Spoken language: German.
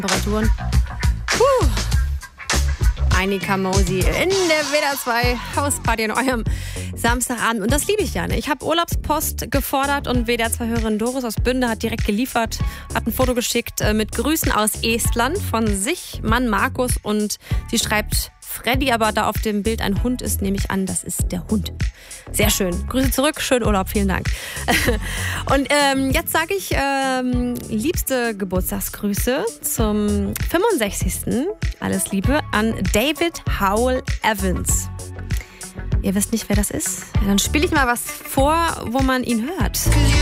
Temperaturen. Annika Mosi in der WDR 2 Hausparty in eurem Samstagabend. Und das liebe ich ja. Ne? Ich habe Urlaubspost gefordert und WDR 2-Hörerin Doris aus Bünde hat direkt geliefert, hat ein Foto geschickt mit Grüßen aus Estland von sich, Mann Markus. Und sie schreibt Freddy, aber da auf dem Bild ein Hund ist, nehme ich an, das ist der Hund. Sehr schön. Grüße zurück, schönen Urlaub, vielen Dank. Und jetzt sage ich liebste Geburtstagsgrüße zum 65. Alles Liebe an David Howell Evans. Ihr wisst nicht, wer das ist? Ja, dann spiele ich mal was vor, wo man ihn hört.